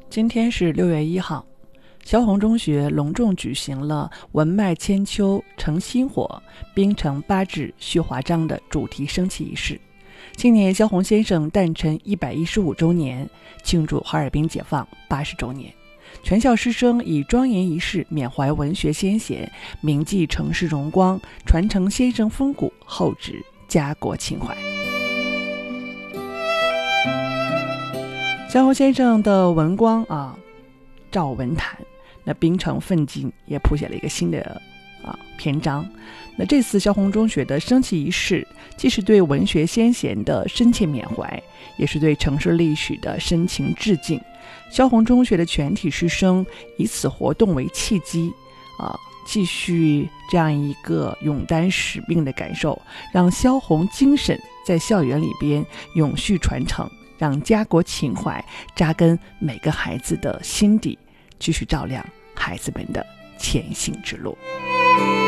今天是6月1号，萧红中学隆重举行了文脉千秋成薪火，冰城八至续华章的主题升旗仪式。今年萧红先生诞辰115周年，庆祝哈尔滨解放80周年。全校师生以庄严仪式缅怀文学先贤，铭记城市荣光，传承先生风骨，厚植家国情怀。萧红先生的文光照文坛，那冰城奋进也谱写了一个新的篇章。那这次萧红中学的升旗仪式，既是对文学先贤的深切缅怀，也是对城市历史的深情致敬。萧红中学的全体师生以此活动为契机，继续这样一个勇担使命的感受，让萧红精神在校园里边永续传承，让家国情怀扎根每个孩子的心底，继续照亮孩子们的前行之路。